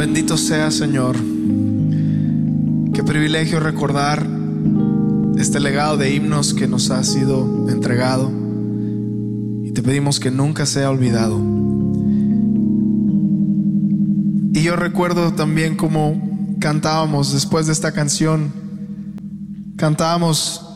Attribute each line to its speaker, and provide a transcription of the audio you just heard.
Speaker 1: Bendito sea, Señor. Qué privilegio recordar este legado de himnos que nos ha sido entregado, y te pedimos que nunca sea olvidado. Y yo recuerdo también cómo cantábamos después de esta canción. Cantábamos